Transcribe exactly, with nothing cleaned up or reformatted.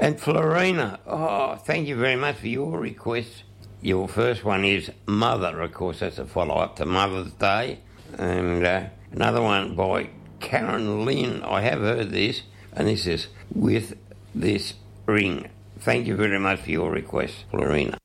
And Florina, oh, thank you very much for your request. Your first one is Mother, of course, that's a follow-up to Mother's Day. And uh, another one by Karen Lynn, I have heard this, and this is With This Ring. Thank you very much for your request, Florina.